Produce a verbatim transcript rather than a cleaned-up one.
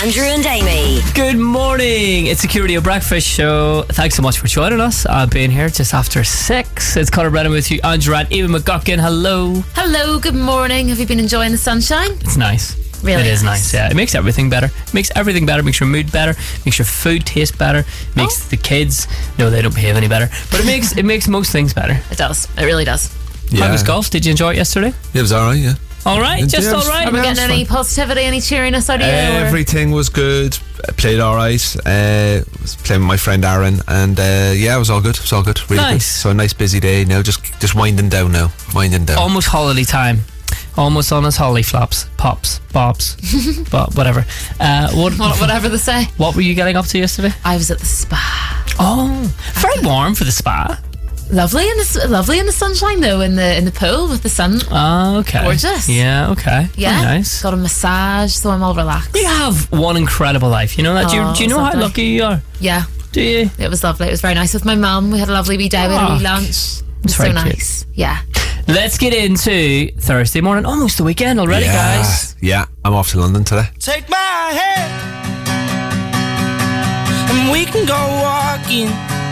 Andrew and Amy. Good morning. It's the Q Radio Breakfast Show. Thanks so much for joining us. I've been here just after six. It's Conor Brennan with you, Andrew and Eva McGuckin. Hello. Hello, good morning. Have you been enjoying the sunshine? It's nice. Really It is nice. nice, yeah. It makes everything better. It makes everything better. It makes your mood better. Makes your food taste better. It makes Oh. the kids, no, they don't behave any better. But it makes it makes most things better. It does. It really does. How was golf? Did you enjoy it yesterday? It was alright, yeah. All right, Yeah, just it all was right. Are we Yeah, getting it's any positivity, any cheeriness out of you? or- Everything was good. I played alright. Uh, was playing with my friend Aaron, and uh, yeah, it was all good. It was all good. Really good. Nice. So a nice busy day now. Just just winding down now. Winding down. Almost holiday time. Almost on his holly flops, pops, bobs, but whatever. Uh, what, What- Whatever they say. what were you getting up to yesterday? I was at the spa. Oh, very warm for the spa. Lovely in the s- lovely in the sunshine though, in the in the pool with the sun. Oh, okay. Gorgeous. Yeah, okay. Yeah, Very nice. got a massage, so I'm all relaxed. You have one incredible life. You know that? do, you, Oh, do you know how lovely. lucky you are? Yeah, Do you? it was lovely. It was very nice with my mum. We had a lovely wee day. We had a Oh, wee lunch. It was very so cute. nice. Yeah. Let's get into Thursday morning. Almost the weekend already, yeah. guys. Yeah, I'm off to London today. Take my hand and we can go walking